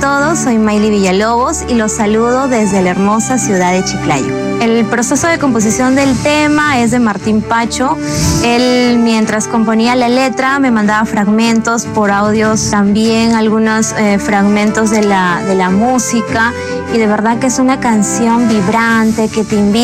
todos, soy Mayli Villalobos y los saludo desde la hermosa ciudad de Chiclayo. El proceso de composición del tema es de Martín Pacho. Él, mientras componía la letra, me mandaba fragmentos por audios, también algunos fragmentos de la música, y de verdad que es una canción vibrante que te invita